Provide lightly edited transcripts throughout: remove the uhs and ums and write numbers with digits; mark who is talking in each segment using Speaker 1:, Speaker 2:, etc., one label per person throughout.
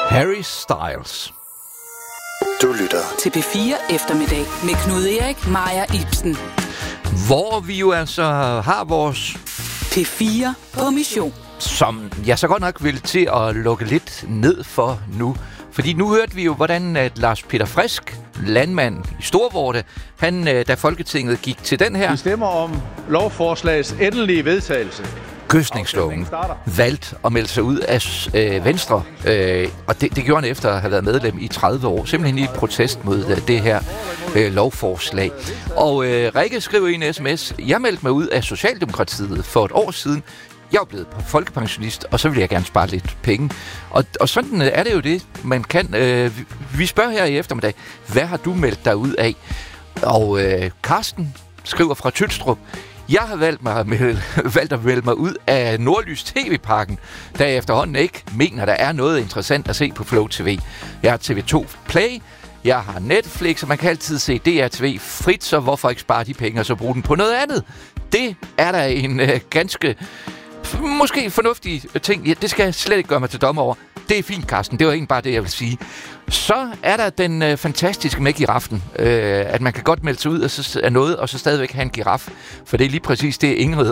Speaker 1: Harry Styles.
Speaker 2: Du lytter
Speaker 3: til P4 Eftermiddag med Knud Erik, Maja Ibsen.
Speaker 1: Hvor vi jo altså har vores
Speaker 3: P4 på mission.
Speaker 1: Som jeg så godt nok vil til at lukke lidt ned for nu. Fordi nu hørte vi jo, hvordan Lars Peter Frisk, landmand i Storvorte, han, da Folketinget gik til den her...
Speaker 4: Vi stemmer om lovforslagets endelige vedtagelse.
Speaker 1: Gødsningsloven valgt at melde sig ud af Venstre, og det gjorde han efter at have været medlem i 30 år, simpelthen i protest mod det her lovforslag. Og Rikke skriver i en sms, jeg meldte mig ud af Socialdemokratiet for et år siden. Jeg er blevet folkepensionist, og så vil jeg gerne spare lidt penge. Og sådan er det jo det, man kan. Vi spørger her i eftermiddag, hvad har du meldt dig ud af? Og Karsten skriver fra Tylstrup, jeg har valgt at melde mig ud af Nordlys TV-parken, da jeg efterhånden ikke mener, der er noget interessant at se på Flow TV. Jeg har TV2 Play, jeg har Netflix, og man kan altid se DRTV frit, så hvorfor ikke spare de penge og så bruge den på noget andet? Det er da en ganske, måske fornuftig ting. Ja, det skal jeg slet ikke gøre mig til dommer over. Det er fint, Carsten. Det var egentlig bare det, jeg vil sige. Så er der den fantastiske med giraffen. At man kan godt melde sig ud af noget, og så stadigvæk have en giraf. For det er lige præcis det, Ingrid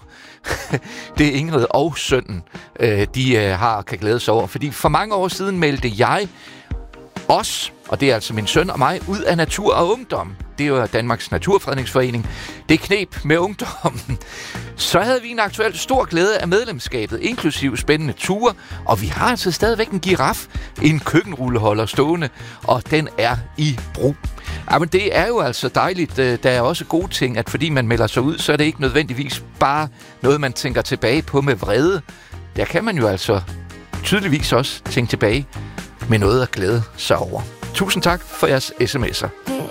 Speaker 1: og sønnen, de kan glæde sig over. Fordi for mange år siden meldte jeg os, og det er altså min søn og mig, ud af Natur og Ungdom. Det er jo Danmarks Naturfredningsforening. Det kneb med ungdommen. Så havde vi en aktuelt stor glæde af medlemskabet, inklusiv spændende ture, og vi har altså stadigvæk en giraf, en køkkenrulleholder stående, og den er i brug. Jamen det er jo altså dejligt. Der er også gode ting, at fordi man melder sig ud, så er det ikke nødvendigvis bare noget, man tænker tilbage på med vrede. Der kan man jo altså tydeligvis også tænke tilbage med noget at glæde sig over. Tusind tak for jeres sms'er.